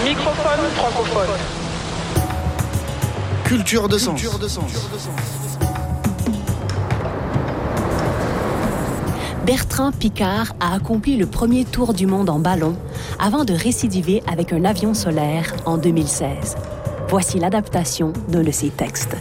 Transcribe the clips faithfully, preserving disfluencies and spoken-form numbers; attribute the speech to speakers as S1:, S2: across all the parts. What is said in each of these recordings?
S1: Microphone francophone.
S2: Culture de sens.
S3: Bertrand Piccard a accompli le premier tour du monde en ballon avant de récidiver avec un avion solaire en deux mille seize. Voici l'adaptation d'un de ses textes.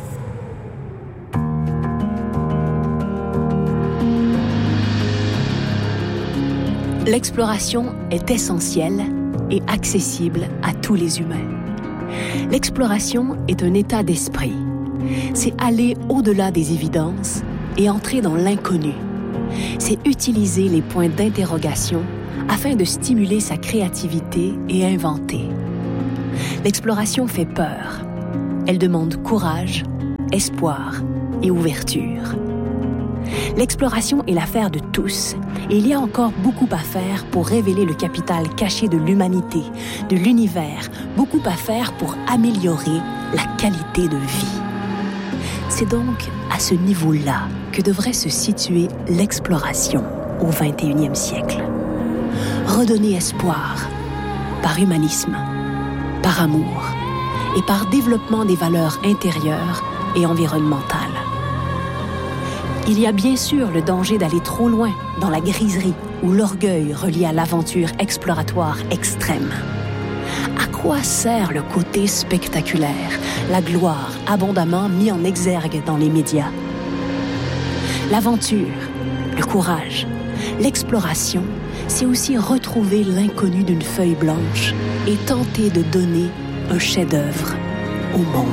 S3: L'exploration est essentielle et accessible à tous les humains. L'exploration est un état d'esprit. C'est aller au-delà des évidences et entrer dans l'inconnu. C'est utiliser les points d'interrogation afin de stimuler sa créativité et inventer. L'exploration fait peur. Elle demande courage, espoir et ouverture. L'exploration est l'affaire de tous et il y a encore beaucoup à faire pour révéler le capital caché de l'humanité, de l'univers, beaucoup à faire pour améliorer la qualité de vie. C'est donc à ce niveau-là que devrait se situer l'exploration au vingt et unième siècle. Redonner espoir par humanisme, par amour et par développement des valeurs intérieures et environnementales. Il y a bien sûr le danger d'aller trop loin dans la griserie ou l'orgueil relié à l'aventure exploratoire extrême. À quoi sert le côté spectaculaire, la gloire abondamment mis en exergue dans les médias? L'aventure, le courage, l'exploration, c'est aussi retrouver l'inconnu d'une feuille blanche et tenter de donner un chef-d'œuvre au monde.